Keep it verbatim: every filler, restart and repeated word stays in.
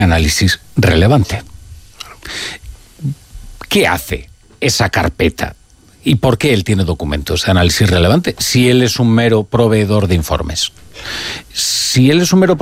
análisis relevante. ¿Qué hace esa carpeta? ¿Y por qué él tiene documentos de análisis relevante? Si él es un mero proveedor de informes. Si él es un mero